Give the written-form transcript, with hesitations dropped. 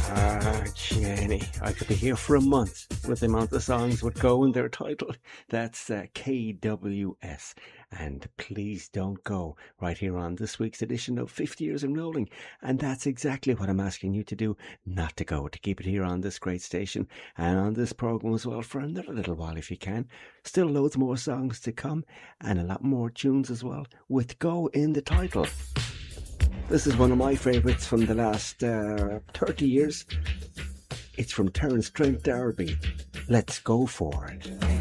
Ah, Jenny, I could be here for a month with the amount of songs would go in their title. That's KWS. And Please Don't Go, right here on this week's edition of 50 Years in Rolling. And that's exactly what I'm asking you to do, not to go, to keep it here on this great station and on this programme as well for another little while if you can. Still loads more songs to come and a lot more tunes as well with Go in the title. This is one of my favourites from the last 30 years. It's from Terence Trent D'Arby. Let's go for it.